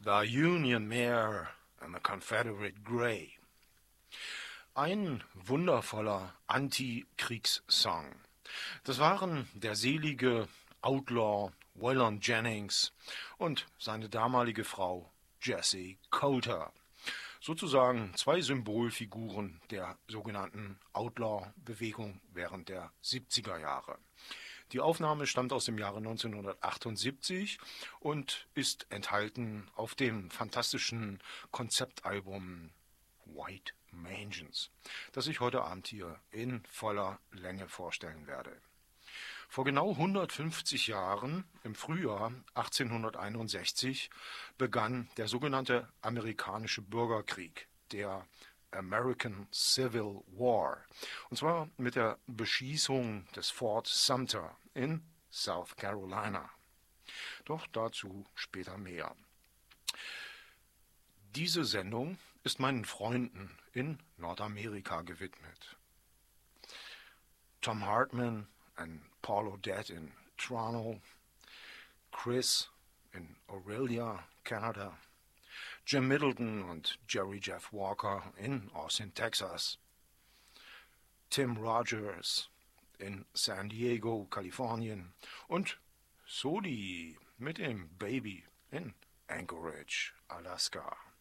The Union Mare and the Confederate Grey. Ein wundervoller Anti-Kriegssong. Das waren der selige Outlaw Waylon Jennings und seine damalige Frau Jessie Coulter. Sozusagen zwei Symbolfiguren der sogenannten Outlaw-Bewegung während der 70er Jahre. Die Aufnahme stammt aus dem Jahre 1978 und ist enthalten auf dem fantastischen Konzeptalbum White Mansions, das ich heute Abend hier in voller Länge vorstellen werde. Vor genau 150 Jahren, im Frühjahr 1861, begann der sogenannte amerikanische Bürgerkrieg, der American Civil War, und zwar mit der Beschießung des Fort Sumter in South Carolina. Doch dazu später mehr. Diese Sendung ist meinen Freunden in Nordamerika gewidmet. Tom Hartman und Paul Odette in Toronto, Chris in Orillia, Kanada, Jim Middleton und Jerry Jeff Walker in Austin, Texas, Tim Rogers in San Diego, Kalifornien und Sodi mit dem Baby in Anchorage, Alaska.